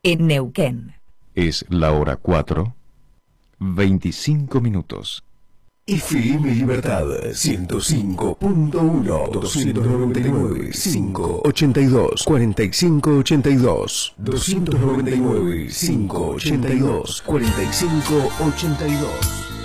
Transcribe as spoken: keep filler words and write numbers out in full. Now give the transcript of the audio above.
en Neuquén. Es la hora cuatro, veinticinco minutos. F M Libertad ciento cinco punto uno, doscientos noventa y nueve, cinco, ochenta y dos, cuarenta y cinco, ochenta y dos, doscientos noventa y nueve, cinco, ochenta y dos, cuarenta y cinco, ochenta y dos.